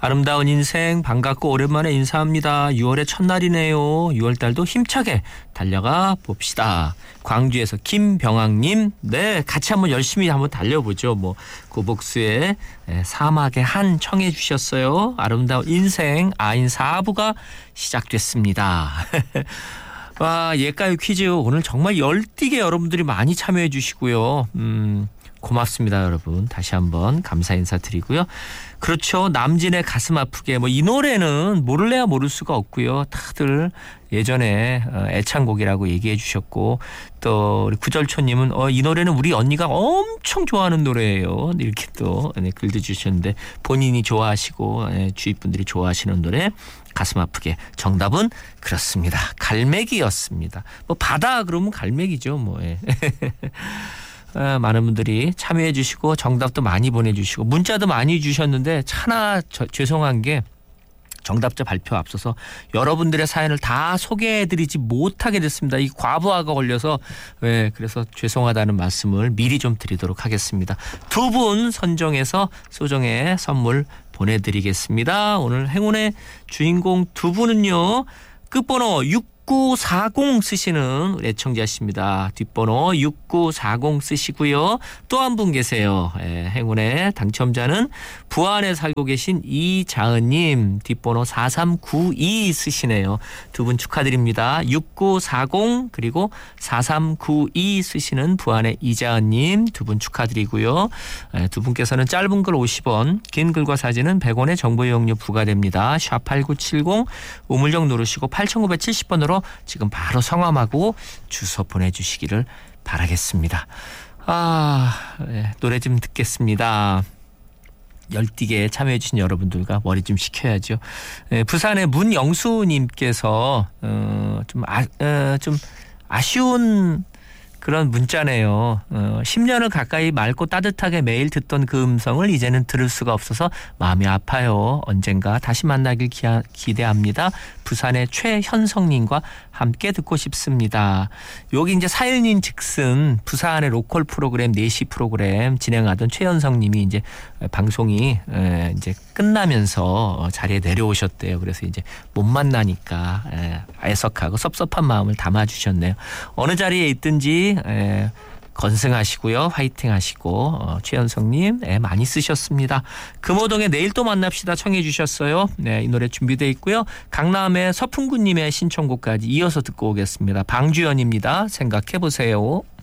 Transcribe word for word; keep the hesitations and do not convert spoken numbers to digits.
아름다운 인생 반갑고 오랜만에 인사합니다. 유월의 첫날이네요. 유월달도 힘차게 달려가 봅시다. 광주에서 김병학님, 네 같이 한번 열심히 한번 달려보죠. 뭐 고복수의 사막의 한 청해 주셨어요. 아름다운 인생 아인 사 부가 시작됐습니다. 와, 옛가요 퀴즈 오늘 정말 열띠게 여러분들이 많이 참여해 주시고요. 음, 고맙습니다, 여러분. 다시 한번 감사 인사드리고요. 그렇죠. 남진의 가슴 아프게 뭐 이 노래는 모를래야 모를 수가 없고요. 다들 예전에 애창곡이라고 얘기해 주셨고 또 우리 구절초님은 어, 이 노래는 우리 언니가 엄청 좋아하는 노래예요. 이렇게 또 네, 글도 주셨는데 본인이 좋아하시고 네, 주위 분들이 좋아하시는 노래 가슴 아프게 정답은 그렇습니다. 갈매기였습니다. 뭐 바다 그러면 갈매기죠. 뭐. 예. 아, 많은 분들이 참여해 주시고 정답도 많이 보내주시고 문자도 많이 주셨는데 차나 저, 죄송한 게 정답자 발표 앞서서 여러분들의 사연을 다 소개해드리지 못하게 됐습니다. 이 과부하가 걸려서 네, 그래서 죄송하다는 말씀을 미리 좀 드리도록 하겠습니다. 두 분 선정해서 소정의 선물 보내드리겠습니다. 오늘 행운의 주인공 두 분은요. 끝번호 육구사공 쓰시는 애청자십니다. 뒷번호 육구사공 쓰시고요. 또 한 분 계세요. 예, 행운의 당첨자는 부안에 살고 계신 이자은님 뒷번호 사삼구이 쓰시네요. 두 분 축하드립니다. 육구사공 그리고 사삼구이 쓰시는 부안의 이자은님 두 분 축하드리고요. 예, 두 분께서는 짧은 글 오십 원 긴 글과 사진은 백 원의 정보 이용료 부과됩니다. 샵팔구칠공 우물정 누르시고 팔천구백칠십 번으로 지금 바로 성함하고 주소 보내주시기를 바라겠습니다. 아, 네, 노래 좀 듣겠습니다. 열띠게 참여해 주신 여러분들과 머리 좀 식혀야죠. 네, 부산의 문영수님께서 어, 좀, 아, 어, 좀 아쉬운 그런 문자네요. 어, 십 년을 가까이 맑고 따뜻하게 매일 듣던 그 음성을 이제는 들을 수가 없어서 마음이 아파요. 언젠가 다시 만나길 기하, 기대합니다. 부산의 최현성님과 함께 듣고 싶습니다. 여기 이제 사연인 즉슨 부산의 로컬 프로그램 네 시 프로그램 진행하던 최현성님이 이제 방송이 이제 끝나면서 자리에 내려오셨대요. 그래서 이제 못 만나니까 애석하고 섭섭한 마음을 담아주셨네요. 어느 자리에 있든지 에, 건승하시고요. 화이팅 하시고 어, 최현성님 네, 많이 쓰셨습니다. 금호동에 내일 또 만납시다 청해 주셨어요. 네, 이 노래 준비되어 있고요. 강남의 서풍구님의 신청곡까지 이어서 듣고 오겠습니다. 방주연입니다. 생각해보세요.